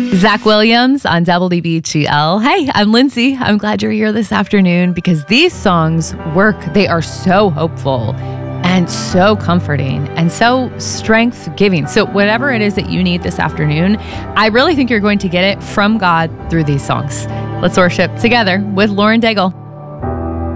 Zach Williams on WBGL. Hey, I'm Lindsay. I'm glad you're here this afternoon because these songs work. They are so hopeful and so comforting and so strength-giving. So whatever it is that you need this afternoon, I really think you're going to get it from God through these songs. Let's worship together with Lauren Daigle.